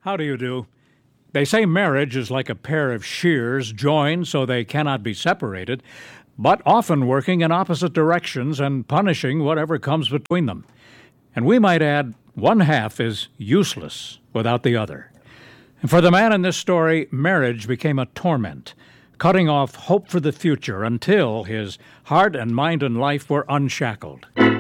How do you do? They say marriage is like a pair of shears joined so they cannot be separated, but often working in opposite directions and punishing whatever comes between them. And we might add, one half is useless without the other. And for the man in this story, marriage became a torment, cutting off hope for the future until his heart and mind and life were unshackled.